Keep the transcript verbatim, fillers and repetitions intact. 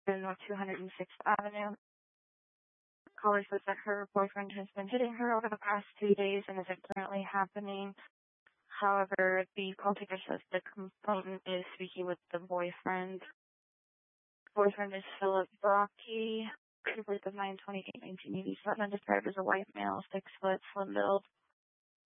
North two hundred sixth Avenue. Caller says that her boyfriend has been hitting her over the past three days and isn't currently happening. However, the call taker says the complainant is speaking with the boyfriend. Boyfriend is Philip Brocky, birth of nine twenty-eight nineteen eighty-seven, described as a white male, six foot, slim build,